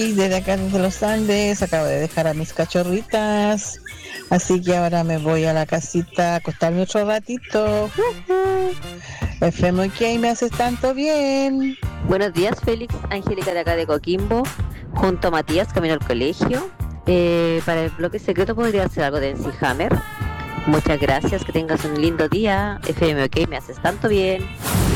desde acá desde los Andes, acabo de dejar a mis cachorritas, así que ahora me voy a la casita a acostarme otro ratito. FM OK, me haces tanto bien. Buenos días, Félix. Angélica de acá de Coquimbo, junto a Matías, camino al colegio. Para el bloque secreto podría hacer algo de MC Hammer. Muchas gracias, que tengas un lindo día. FM OK, me haces tanto bien.